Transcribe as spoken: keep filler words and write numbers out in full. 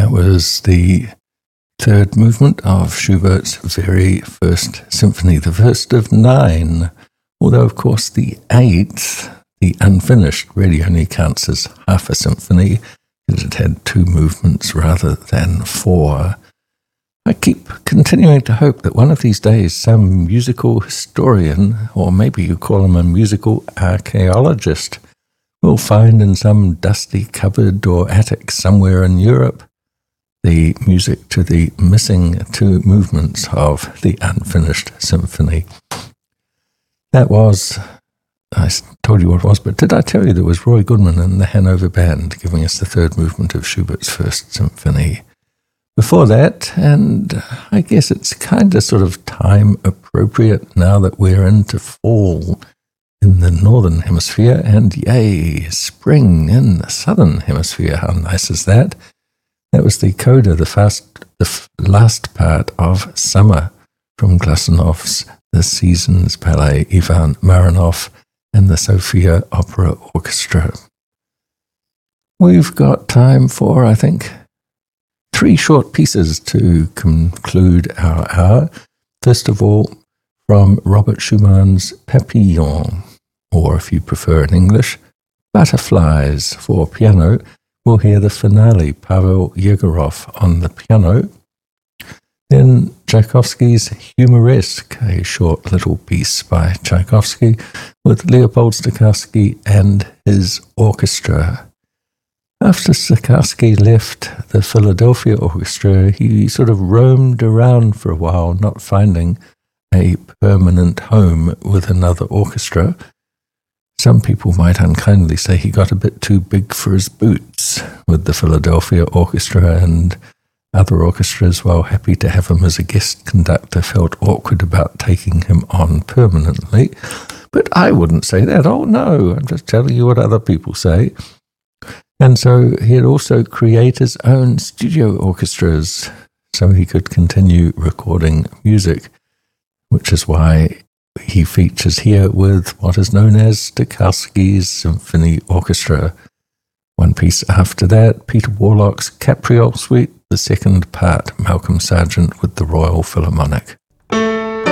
That was the third movement of Schubert's very first symphony, the first of nine, although, of course, the eighth, the unfinished, really only counts as half a symphony, because it had two movements rather than four. I keep continuing to hope that one of these days some musical historian, or maybe you call him a musical archaeologist, will find in some dusty cupboard or attic somewhere in Europe the music to the missing two movements of the unfinished symphony. That was, I told you what it was, but did I tell you there was Roy Goodman and the Hanover Band giving us the third movement of Schubert's First Symphony? Before that, and I guess it's kind of sort of time appropriate now that we're into fall in the northern hemisphere, and yay, spring in the southern hemisphere. How nice is that? That was the coda, the, fast, the f- last part of Summer from Glasunov's The Seasons Ballet, Ivan Marinov and the Sofia Opera Orchestra. We've got time for, I think, three short pieces to conclude our hour. First of all, from Robert Schumann's Papillon, or if you prefer in English, Butterflies for piano. We'll hear the finale, Pavel Yegorov on the piano. Then Tchaikovsky's Humoresque, a short little piece by Tchaikovsky with Leopold Stokowski and his orchestra. After Stokowski left the Philadelphia Orchestra, he sort of roamed around for a while, not finding a permanent home with another orchestra. Some people might unkindly say he got a bit too big for his boots with the Philadelphia Orchestra, and other orchestras, while happy to have him as a guest conductor, felt awkward about taking him on permanently. But I wouldn't say that. Oh, no, I'm just telling you what other people say. And so he'd also create his own studio orchestras so he could continue recording music, which is why he features here with what is known as Stokowski's Symphony Orchestra. One piece after that, Peter Warlock's Capriole Suite, the second part, Malcolm Sargent with the Royal Philharmonic.